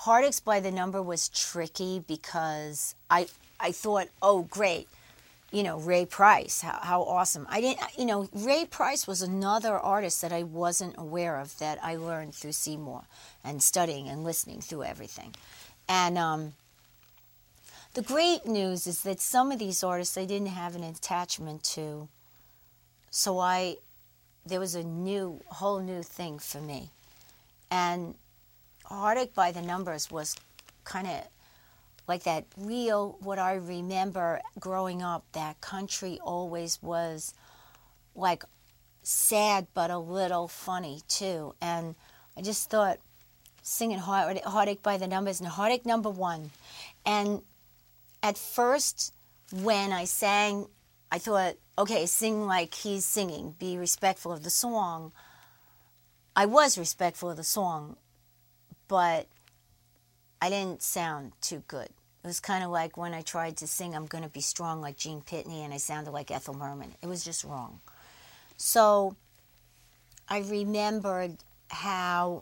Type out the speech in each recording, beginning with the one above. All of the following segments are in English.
Heartaches by the Number was tricky because I thought, oh, great, Ray Price, how awesome. I didn't, Ray Price was another artist that I wasn't aware of that I learned through Seymour and studying and listening through everything. And the great news is that some of these artists I didn't have an attachment to, so there was a whole new thing for me. And Heartache by the Numbers was kind of like that real, what I remember growing up, that country always was like sad but a little funny too. And I just thought singing Heartache by the Numbers and Heartache number 1. And at first when I sang, I thought, okay, sing like he's singing, be respectful of the song. I was respectful of the song, but I didn't sound too good. It was kind of like when I tried to sing I'm Gonna Be Strong like Gene Pitney and I sounded like Ethel Merman. It was just wrong. So I remembered how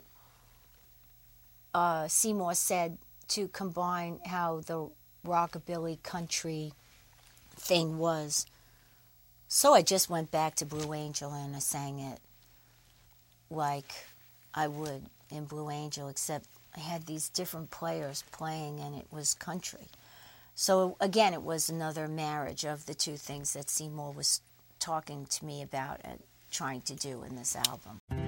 Seymour said to combine how the rockabilly country thing was. So I just went back to Blue Angel and I sang it like I would in Blue Angel, except I had these different players playing and it was country. So again, it was another marriage of the two things that Seymour was talking to me about and trying to do in this album.